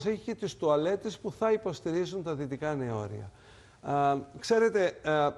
έχει και τις τουαλέτες που θα υποστηρίζουν τα δυτικά νεώρια. Ξέρετε,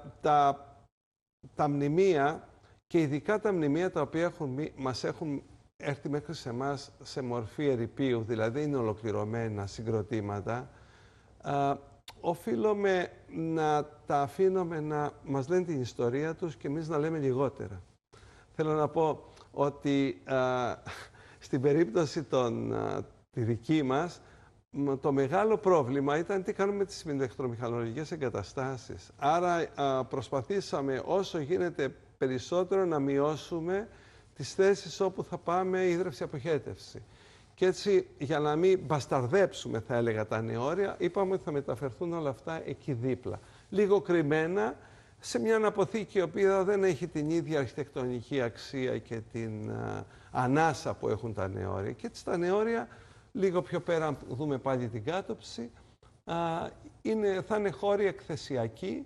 τα μνημεία και ειδικά τα μνημεία τα οποία μας έχουν έρθει μέχρι σε εμάς σε μορφή ερειπίου, δηλαδή είναι ολοκληρωμένα συγκροτήματα, οφείλουμε να τα αφήνουμε να μας λένε την ιστορία τους και εμείς να λέμε λιγότερα. Θέλω να πω ότι στην περίπτωση τη δική μας, το μεγάλο πρόβλημα ήταν τι κάνουμε με τις ηλεκτρομηχανολογικές εγκαταστάσεις. Άρα προσπαθήσαμε όσο γίνεται περισσότερο να μειώσουμε τις θέσεις όπου θα πάμε ίδρυυση-αποχέτευση. Και έτσι, για να μην μπασταρδέψουμε, θα έλεγα, τα νεώρια, είπαμε ότι θα μεταφερθούν όλα αυτά εκεί δίπλα. Λίγο κρυμμένα, σε μια αναποθήκη η οποία δεν έχει την ίδια αρχιτεκτονική αξία και την ανάσα που έχουν τα νεώρια. Και έτσι τα νεώρια, λίγο πιο πέρα, αν δούμε πάλι την κάτωψη, θα είναι χώροι εκθεσιακοί.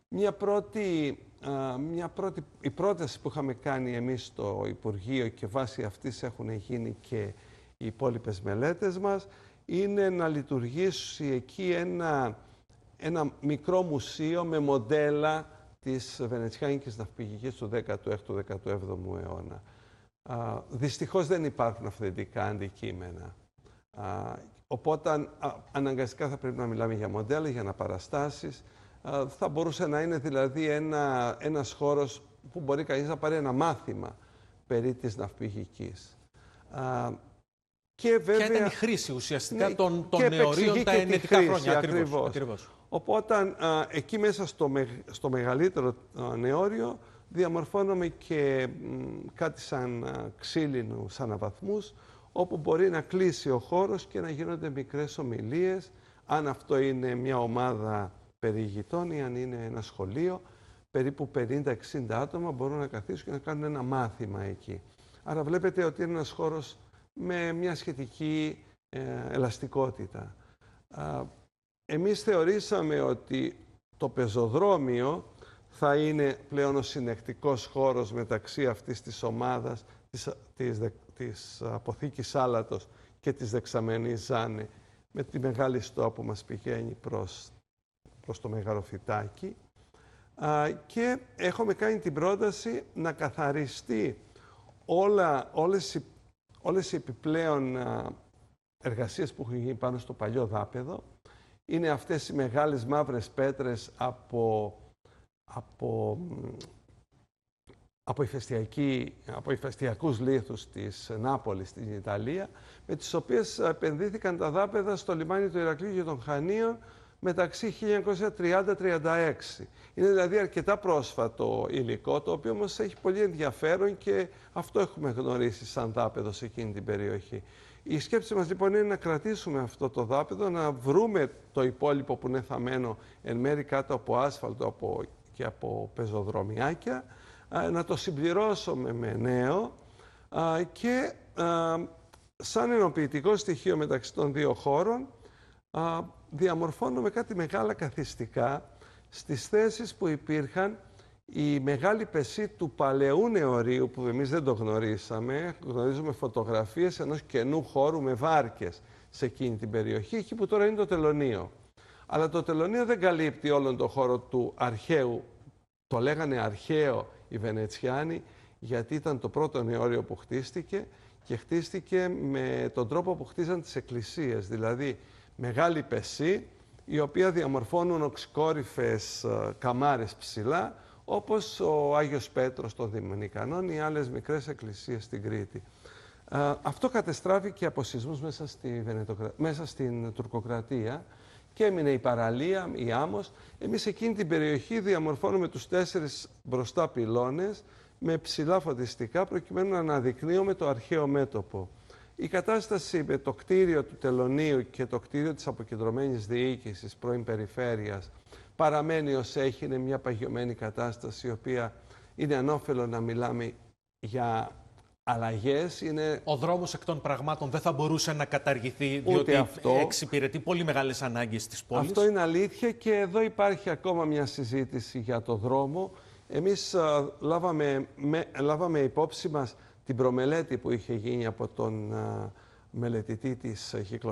Η πρόταση που είχαμε κάνει εμείς στο Υπουργείο και βάσει αυτής έχουν γίνει και οι υπόλοιπες μελέτες μας, είναι να λειτουργήσει εκεί ένα μικρό μουσείο με μοντέλα της βενετσιάνικης ναυπηγικής του 16ου-17ου αιώνα. Δυστυχώς δεν υπάρχουν αυθεντικά αντικείμενα. Οπότε αναγκαστικά θα πρέπει να μιλάμε για μοντέλα, για αναπαραστάσεις. Θα μπορούσε να είναι δηλαδή ένας χώρος που μπορεί κανείς να πάρει ένα μάθημα περί της ναυπηγικής. Και βέβαια, ποια ήταν η χρήση ουσιαστικά των νεωρίων τα ενετικά χρόνια. Ακριβώς. Οπότε εκεί μέσα στο μεγαλύτερο νεώριο διαμορφώνουμε και κάτι σαν ξύλινους αναβαθμούς, όπου μπορεί να κλείσει ο χώρος και να γίνονται μικρές ομιλίες, αν αυτό είναι μια ομάδα περιηγητών ή αν είναι ένα σχολείο, περίπου 50-60 άτομα μπορούν να καθίσουν και να κάνουν ένα μάθημα εκεί. Άρα βλέπετε ότι είναι ένας χώρος με μια σχετική ελαστικότητα. Εμείς θεωρήσαμε ότι το πεζοδρόμιο θα είναι πλέον ο συνεκτικός χώρος μεταξύ αυτής της ομάδας, της αποθήκης Άλατος και της δεξαμενής Ζάνε, με τη μεγάλη στοά που μας πηγαίνει προς το Μεγαλοφυτάκι. Και έχουμε κάνει την πρόταση να καθαριστεί όλες οι επιπλέον εργασίες που έχουν γίνει πάνω στο παλιό δάπεδο. Είναι αυτές οι μεγάλες μαύρες πέτρες από ηφαιστειακούς λίθους της Νάπολης στην Ιταλία, με τις οποίες επενδύθηκαν τα δάπεδα στο λιμάνι του Ηρακλείου και των Χανίων μεταξύ 1930-36. Είναι δηλαδή αρκετά πρόσφατο υλικό, το οποίο όμως έχει πολύ ενδιαφέρον και αυτό έχουμε γνωρίσει σαν δάπεδο σε εκείνη την περιοχή. Η σκέψη μας λοιπόν είναι να κρατήσουμε αυτό το δάπεδο, να βρούμε το υπόλοιπο που είναι θαμμένο εν μέρει κάτω από άσφαλτο και από πεζοδρομιάκια, να το συμπληρώσουμε με νέο και σαν ενοποιητικό στοιχείο μεταξύ των δύο χώρων διαμορφώνουμε κάτι μεγάλα καθιστικά στις θέσεις που υπήρχαν η μεγάλη πεσή του παλαιού νεωρίου που εμείς δεν το γνωρίσαμε. Γνωρίζουμε φωτογραφίες ενός καινού χώρου με βάρκες σε εκείνη την περιοχή, εκεί που τώρα είναι το τελωνείο. Αλλά το τελωνείο δεν καλύπτει όλον τον χώρο του αρχαίου. Το λέγανε αρχαίο οι Βενετσιάνοι, γιατί ήταν το πρώτο νεώριο που χτίστηκε και χτίστηκε με τον τρόπο που χτίζαν τις εκκλησίες, δηλαδή μεγάλη πεσή, η οποία διαμορφώνουν οξυκόρυφες καμάρες ψηλά, όπως ο Άγιος Πέτρος των Δομηνικανών ή άλλες μικρές εκκλησίες στην Κρήτη. Αυτό κατεστράφηκε από σεισμούς μέσα στην Τουρκοκρατία και έμεινε η παραλία, η άμμος. Εμείς εκείνη την περιοχή διαμορφώνουμε τους 4 μπροστά πυλώνες με ψηλά φωτιστικά, προκειμένου να αναδεικνύουμε το αρχαίο μέτωπο. Η κατάσταση με το κτίριο του τελωνείου και το κτίριο της αποκεντρωμένης διοίκησης πρώην περιφέρειας παραμένει ως έχει, είναι μια παγιωμένη κατάσταση, η οποία είναι ανώφελο να μιλάμε για αλλαγές. Ο δρόμος εκ των πραγμάτων δεν θα μπορούσε να καταργηθεί, διότι εξυπηρετεί πολύ μεγάλες ανάγκες της πόλης. Αυτό είναι αλήθεια και εδώ υπάρχει ακόμα μια συζήτηση για το δρόμο. Εμείς λάβαμε υπόψη μας την προμελέτη που είχε γίνει από τον μελετητή της κυκλοφορίας